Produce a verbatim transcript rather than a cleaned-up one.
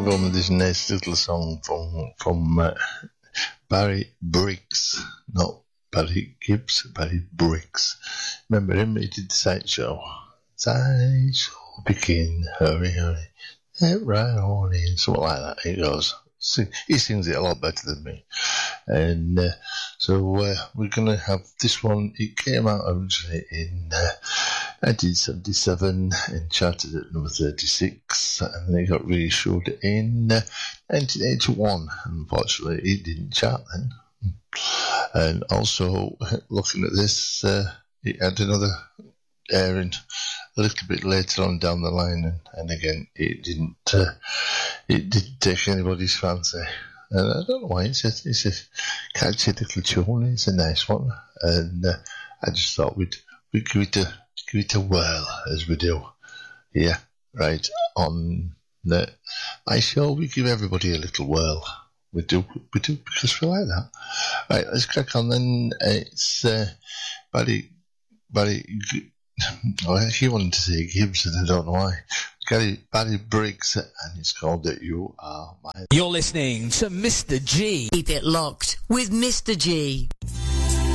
go with this nice little song from from uh, Barry Briggs, not Barry Gibbs, Barry Briggs. Remember him? He did the Sideshow. Sideshow begin, hurry, hurry, get right on in, something like that. He goes. Sing, he sings it a lot better than me. And uh, so uh, we're going to have this one. It came out originally in uh, nineteen seventy-seven and charted at number thirty-six, and then it got reissued in uh, nineteen eighty-one. Unfortunately, it didn't chart then. And also, looking at this, uh, it had another airing a little bit later on down the line, and, and again, it didn't uh, it didn't take anybody's fancy. And I don't know why. It's a, it's a catchy little tune. It's a nice one, and uh, I just thought we'd we'd give it a give it a whirl as we do. Yeah, right on the my show. We give everybody a little whirl. We do we do because we like that. Right, let's crack on then. It's uh, Barry Barry. I actually wanted to say Gibbs, and I don't know why. Barry, Barry Briggs, and it's called that You Are My... You're listening to Mister G. Keep it locked with Mister G.